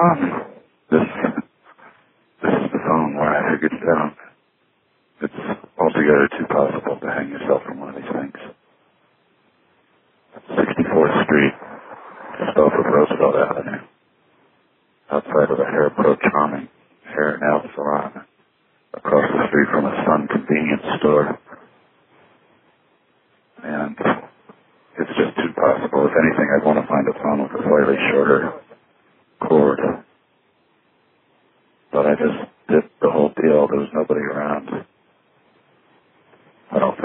Tom, this is the phone where I figured it out. It's altogether too possible to hang yourself from one of these things. 64th Street, just off of Roosevelt Avenue, outside of the Hair Pro Charming Hair and Nail Salon, across the street from a Sun convenience store. And it's just too possible. If anything, I'd want to find a phone with a slightly shorter cord. But I just did the whole deal. There was nobody around. I don't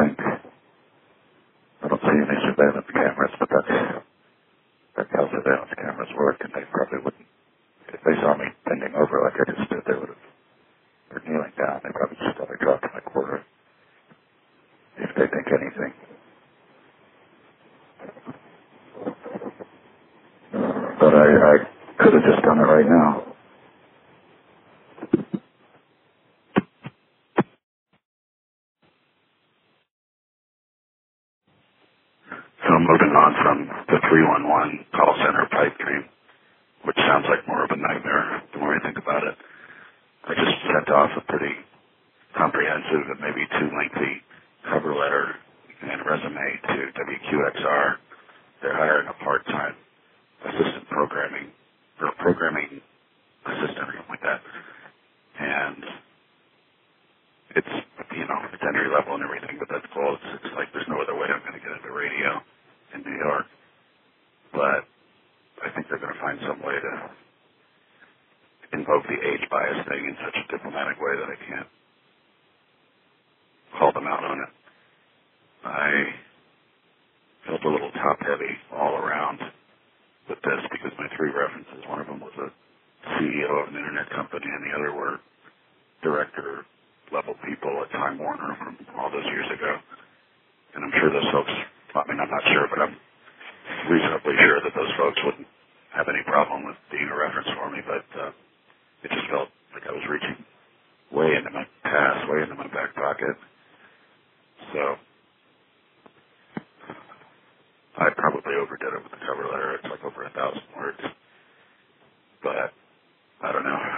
see any surveillance cameras, but that's how surveillance cameras work, and they probably wouldn't, if they saw me bending over like I just did, they would have, or kneeling down, they probably just thought I dropped my quarter, if they think anything. But I could have just done it right now. So I'm moving on from the 311 call center pipe dream, which sounds like more of a nightmare the more I think about it. I just sent off a pretty comprehensive and maybe too lengthy cover letter and resume to WQXR. They're hiring a part-time assistant programming assistant or something like that. And it's, it's entry level and everything, but that's cool. It's like there's no other way I'm going to get into radio in New York. But I think they're going to find some way to invoke the age bias thing in such a diplomatic way that I can't call them out on it. I felt a little top-heavy all around with this because my three references, one of them was a CEO of an internet company and the other were director-level people at Time Warner from all those years ago. And I'm sure those folks, I'm not sure, but I'm reasonably sure that those folks wouldn't have any problem with being a reference for me, but it just felt like I was reaching way into my past, way into my back pocket. So I probably overdid it with the cover letter. It's like over 1,000 words. But I don't know.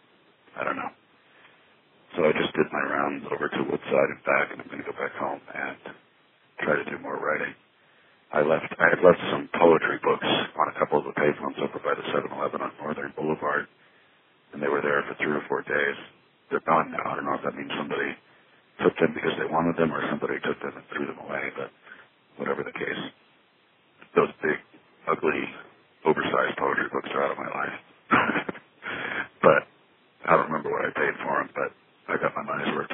So I just did my rounds over to Woodside and back, and I'm going to go back home and try to do more writing. I had left some poetry books on a couple of the pavements over by the 7-Eleven on Northern Boulevard, and they were there for 3 or 4 days. They're gone now. I don't know if that means somebody took them because they wanted them or somebody took them and threw them away, but whatever the case, those big, ugly, oversized poetry books are out of my life. But I don't remember what I paid for them, but I got my money's worth